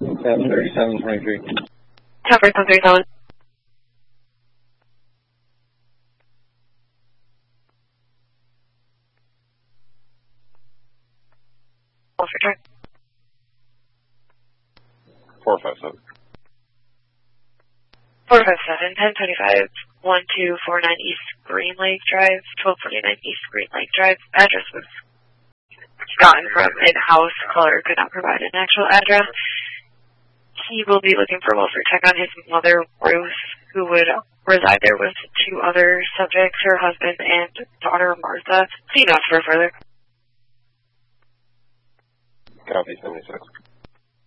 73723. Tower 737. Call for track. 457. 457, 1025, 1249 East Green Lake Drive, 1249 East Green Lake Drive. Address was gotten from in-house. Caller could not provide an actual address. He will be looking for welfare check on his mother, Ruth, who would reside there with two other subjects, her husband and daughter, Martha. See notes for further. Copy 76.